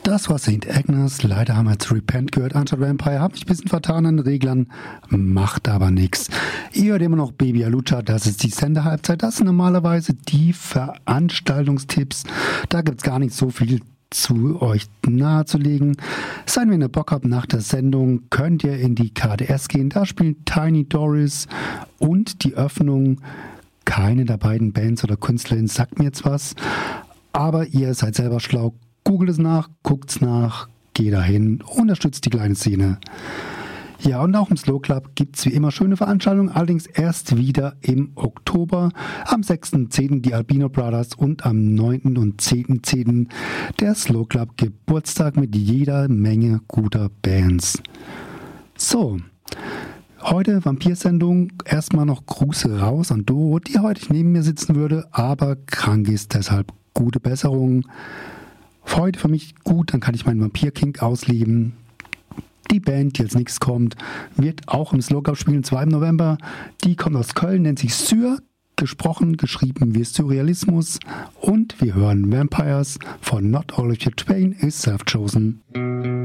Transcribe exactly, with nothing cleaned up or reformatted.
Das war Saint Agnes. Leider haben wir jetzt Repent gehört. Anstatt Vampire habe ich ein bisschen vertan an den Reglern. Macht aber nichts. Ihr hört immer noch Baby Alucha. Das ist die Senderhalbzeit. Das sind normalerweise die Veranstaltungstipps. Da gibt es gar nicht so viel zu euch nahezulegen. Seien wenn ihr Bock habt nach der Sendung, könnt ihr in die K D S gehen. Da spielen Tiny Doris und die Öffnung. Keine der beiden Bands oder KünstlerInnen sagt mir jetzt was. Aber ihr seid selber schlau. Googelt es nach, guckt es nach, geht dahin, unterstützt die kleine Szene. Ja, und auch im Slow Club gibt es wie immer schöne Veranstaltungen, allerdings erst wieder im Oktober. Am sechsten zehnten die Albino Brothers und am neunten und zehnten zehnten der Slow Club Geburtstag mit jeder Menge guter Bands. So, heute Vampirsendung. Erstmal noch Grüße raus an Doro, die heute neben mir sitzen würde, aber krank ist, deshalb gute Besserung. Heute für mich gut, dann kann ich meinen Vampir-Kink ausleben. Die Band, die als nächstes kommt, wird auch im Slow Club spielen, zweiten November. Die kommt aus Köln, nennt sich Syr, gesprochen, geschrieben wie Surrealismus. Und wir hören Vampires von Not All of Your Twain is Self-Chosen.